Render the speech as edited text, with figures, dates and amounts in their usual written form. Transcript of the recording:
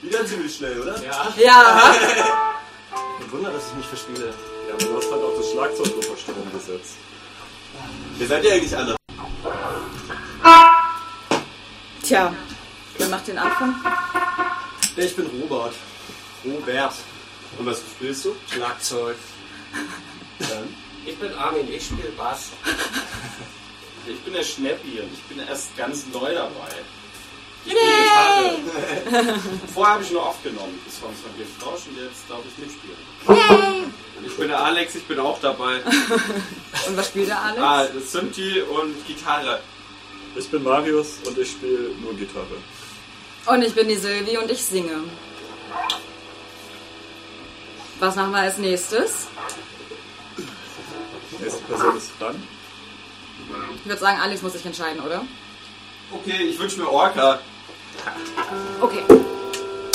Wieder ziemlich schnell, oder? Ja. Ja. Kein Wunder, dass ich mich verspiele. Ja, aber du hast halt auch das Schlagzeug unter Strom gesetzt. Wer seid ihr eigentlich alle? Tja, wer macht den Anfang? Ich bin Robert. Robert. Und was spielst du? Schlagzeug. Dann? Ich bin Armin, ich spiele Bass. Ich bin der Schneppi und ich bin erst ganz neu dabei. Ich Yay! spiele Gitarre. Vorher habe ich nur aufgenommen, die Songs von dir Flausch und jetzt darf ich mitspielen. Yay! Ich bin der Alex, ich bin auch dabei. Und was spielt der Alex? Das Synthi und Gitarre. Ich bin Marius und ich spiele nur Gitarre. Und ich bin die Silvi und ich singe. Was machen wir als nächstes? Nächste Person ist dran. Ich würde sagen, Alex muss sich entscheiden, oder? Okay, ich wünsche mir Orca. Okay.